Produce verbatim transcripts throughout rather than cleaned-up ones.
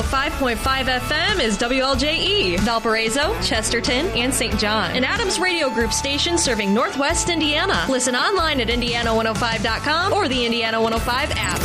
five point five F M is W L J E, Valparaiso, Chesterton, and Saint John. An Adams Radio Group station serving Northwest Indiana. Listen online at Indiana one oh five dot com or the Indiana one oh five app.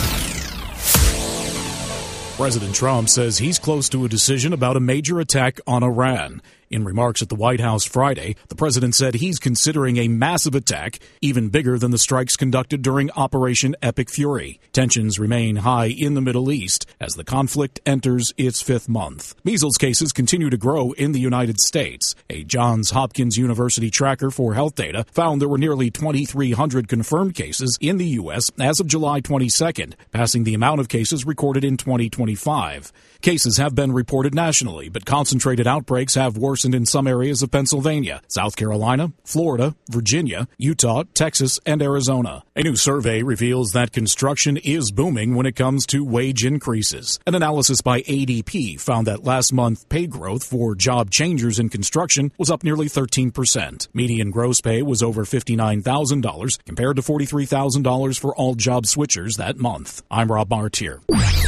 President Trump says he's close to a decision about a major attack on Iran. In remarks at the White House Friday, the president said he's considering a massive attack, even bigger than the strikes conducted during Operation Epic Fury. Tensions remain high in the Middle East as the conflict enters its fifth month. Measles cases continue to grow in the United States. A Johns Hopkins University tracker for health data found there were nearly twenty-three hundred confirmed cases in the U S as of July twenty-second, passing the amount of cases recorded in twenty twenty-five. Cases have been reported nationally, but concentrated outbreaks have worsened in some areas of Pennsylvania, South Carolina, Florida, Virginia, Utah, Texas, and Arizona. A new survey reveals that construction is booming when it comes to wage increases. An analysis by A D P found that last month pay growth for job changers in construction was up nearly thirteen percent. Median gross pay was over fifty-nine thousand dollars compared to forty-three thousand dollars for all job switchers that month. I'm Rob Martier.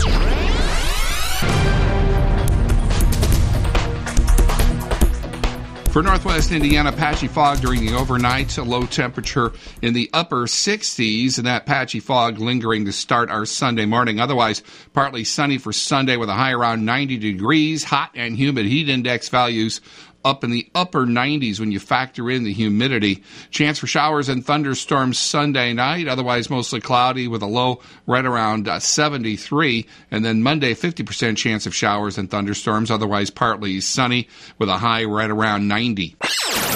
For Northwest Indiana, patchy fog during the overnight, a low temperature in the upper sixties, and that patchy fog lingering to start our Sunday morning. Otherwise, partly sunny for Sunday with a high around ninety degrees, hot and humid heat index values up in the upper nineties when you factor in the humidity. Chance for showers and thunderstorms Sunday night, otherwise mostly cloudy with a low right around uh, seventy-three. And then Monday, fifty percent chance of showers and thunderstorms, otherwise partly sunny with a high right around ninety.